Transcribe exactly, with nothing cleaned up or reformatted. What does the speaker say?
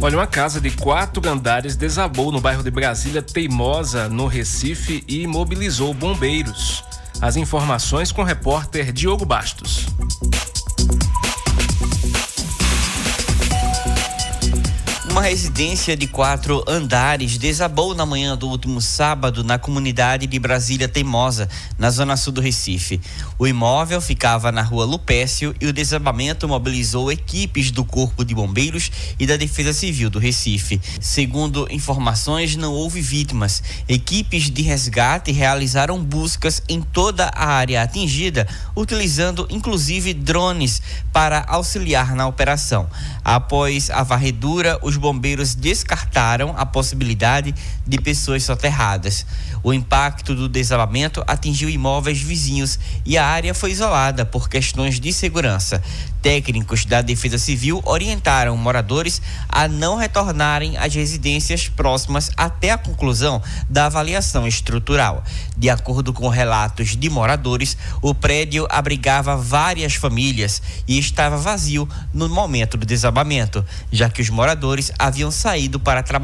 Olha, uma casa de quatro andares desabou no bairro de Brasília Teimosa, no Recife, e imobilizou bombeiros. As informações com o repórter Diogo Bastos. Uma residência de quatro andares desabou na manhã do último sábado na comunidade de Brasília Teimosa, na zona sul do Recife. O imóvel ficava na rua Lupécio e o desabamento mobilizou equipes do Corpo de Bombeiros e da Defesa Civil do Recife. Segundo informações, não houve vítimas. Equipes de resgate realizaram buscas em toda a área atingida, utilizando inclusive drones para auxiliar na operação. Após a varredura, os bombeiros descartaram a possibilidade de pessoas soterradas. O impacto do desabamento atingiu imóveis vizinhos e a área foi isolada por questões de segurança. Técnicos da Defesa Civil orientaram moradores a não retornarem às residências próximas até a conclusão da avaliação estrutural. De acordo com relatos de moradores, o prédio abrigava várias famílias e estava vazio no momento do desabamento, já que os moradores haviam saído para trabalhar